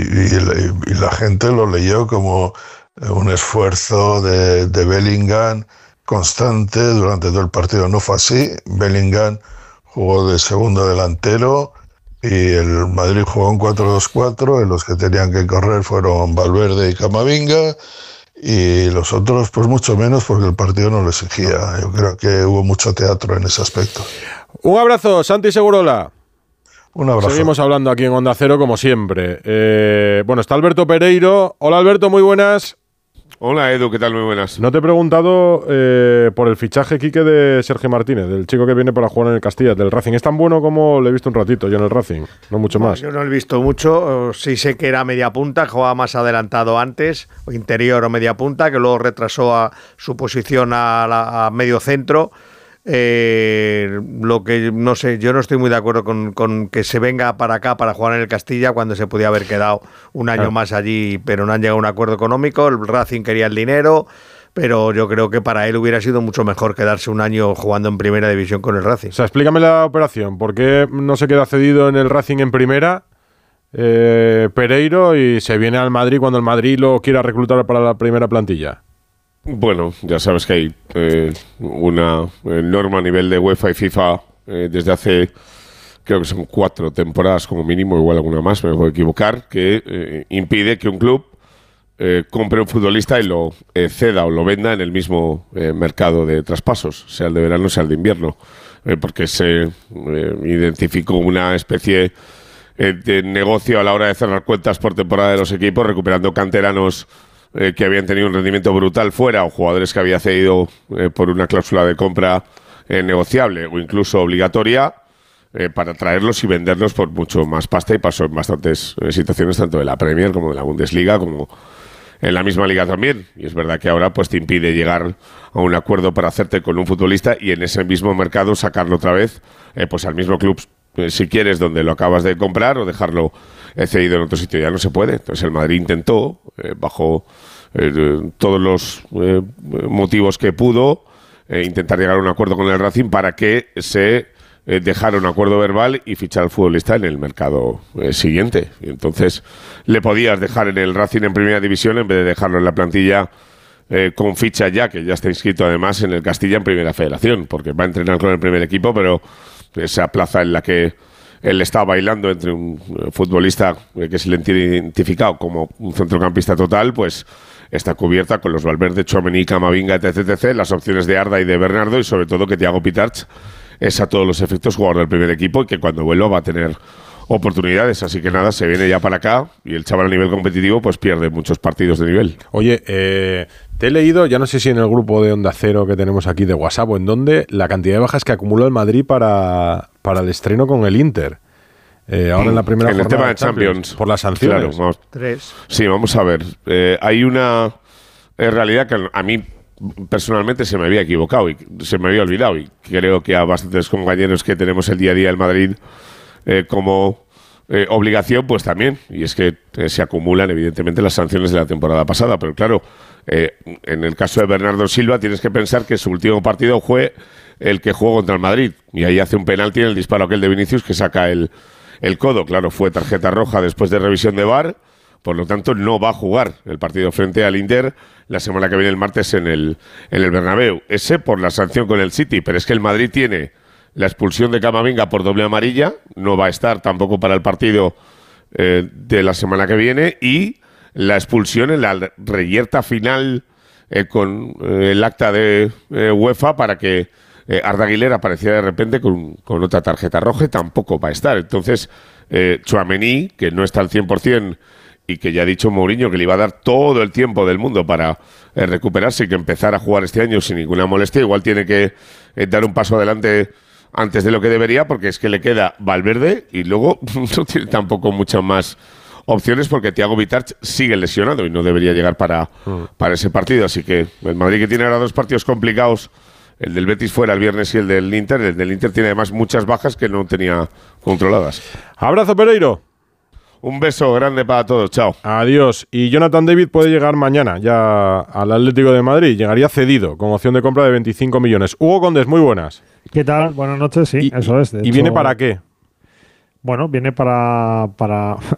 y la gente lo leyó como un esfuerzo de Bellingham constante durante todo el partido. No fue así. Bellingham jugó de segundo delantero y el Madrid jugó en 4-2-4, en los que tenían que correr fueron Valverde y Camavinga, y los otros pues mucho menos, porque el partido no lo exigía. Yo creo que hubo mucho teatro en ese aspecto. Un abrazo, Santi Segurola. Un abrazo. Seguimos hablando aquí en Onda Cero como siempre. Bueno, está Alberto Pereiro. Hola Alberto, muy buenas. Hola Edu, ¿qué tal? Muy buenas. No te he preguntado por el fichaje, Quique, de Sergio Martínez, del chico que viene para jugar en el Castilla, del Racing. ¿Es tan bueno como le he visto un ratito yo en el Racing? No mucho más. Yo no lo he visto mucho. Sí sé que era media punta, jugaba más adelantado antes, o interior o media punta, que luego retrasó a su posición a medio centro. Lo que no sé, yo no estoy muy de acuerdo con que se venga para acá para jugar en el Castilla cuando se podía haber quedado un año más allí, pero no han llegado a un acuerdo económico. El Racing quería el dinero, pero yo creo que para él hubiera sido mucho mejor quedarse un año jugando en primera división con el Racing. O sea, explícame la operación. ¿Por qué no se queda cedido en el Racing en primera, Pereiro, y se viene al Madrid cuando el Madrid lo quiera reclutar para la primera plantilla? Bueno, ya sabes que hay una norma a nivel de UEFA y FIFA desde hace, creo que son 4 temporadas como mínimo, igual alguna más, me puedo equivocar, que impide que un club compre un futbolista y lo ceda o lo venda en el mismo mercado de traspasos, sea el de verano, sea el de invierno, porque se identificó una especie de negocio a la hora de cerrar cuentas por temporada de los equipos, recuperando canteranos que habían tenido un rendimiento brutal fuera, o jugadores que había cedido por una cláusula de compra negociable o incluso obligatoria, para traerlos y venderlos por mucho más pasta, y pasó en bastantes situaciones tanto de la Premier como de la Bundesliga, como en la misma liga también. Y es verdad que ahora pues te impide llegar a un acuerdo para hacerte con un futbolista y en ese mismo mercado sacarlo otra vez pues al mismo club, si quieres, donde lo acabas de comprar, o dejarlo cedido en otro sitio. Ya no se puede. Entonces el Madrid intentó, bajo todos los motivos que pudo, intentar llegar a un acuerdo con el Racing para que se dejara un acuerdo verbal y fichar al futbolista en el mercado siguiente. Y entonces le podías dejar en el Racing en primera división en vez de dejarlo en la plantilla con ficha ya, que ya está inscrito además en el Castilla en primera federación, porque va a entrenar con el primer equipo, pero esa plaza en la que él está bailando entre un futbolista que se le tiene identificado como un centrocampista total, pues está cubierta con los Valverde, Tchouaméni, Camavinga, etc. Las opciones de Arda y de Bernardo, y sobre todo que Thiago Pitarch es a todos los efectos jugador del primer equipo y que cuando vuelva va a tener oportunidades. Así que nada, se viene ya para acá y el chaval a nivel competitivo pues pierde muchos partidos de nivel. Oye, te he leído, ya no sé si en el grupo de Onda Cero que tenemos aquí de WhatsApp o en dónde, la cantidad de bajas que acumula el Madrid para el estreno con el Inter. Ahora en la primera jornada. En el tema de Champions. Por las sanciones. Claro, 3. Sí, vamos a ver. Hay una realidad que a mí personalmente se me había equivocado y se me había olvidado, y creo que a bastantes compañeros que tenemos el día a día en Madrid como obligación, pues también, y es que se acumulan evidentemente las sanciones de la temporada pasada, pero claro, en el caso de Bernardo Silva tienes que pensar que su último partido fue el que jugó contra el Madrid, y ahí hace un penalti en el disparo aquel de Vinicius que saca el codo. Claro, fue tarjeta roja después de revisión de VAR. Por lo tanto, no va a jugar el partido frente al Inter la semana que viene, el martes, en el Bernabéu. Ese por la sanción con el City, pero es que el Madrid tiene la expulsión de Camavinga por doble amarilla, no va a estar tampoco para el partido de la semana que viene, y la expulsión en la reyerta final con el acta de UEFA para que Arda Güler apareciera de repente con otra tarjeta roja, y tampoco va a estar. Entonces, Tchouaméni, que no está al 100%, y que ya ha dicho Mourinho que le iba a dar todo el tiempo del mundo para recuperarse y que empezar a jugar este año sin ninguna molestia, igual tiene que dar un paso adelante antes de lo que debería, porque es que le queda Valverde y luego no tiene tampoco muchas más opciones, porque Thiago Pitarch sigue lesionado y no debería llegar para ese partido. Así que el Madrid, que tiene ahora 2 partidos complicados, el del Betis fuera el viernes y el del Inter tiene además muchas bajas que no tenía controladas. Abrazo, Pereiro. Un beso grande para todos, chao. Adiós. Y Jonathan David puede llegar mañana ya al Atlético de Madrid. Llegaría cedido, con opción de compra de 25 millones. Hugo Condés, muy buenas. ¿Qué tal? Buenas noches, sí, eso es. ¿Y viene para qué? Bueno, viene para